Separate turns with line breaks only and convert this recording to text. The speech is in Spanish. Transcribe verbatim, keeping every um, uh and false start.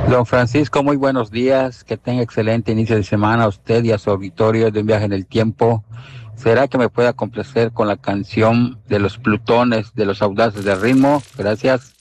Don Francisco, muy buenos días. Que tenga excelente inicio de semana a usted y a su auditorio de un viaje en el tiempo. ¿Será que me pueda complacer con la canción de los Plutones, de los Audaces del Ritmo? Gracias.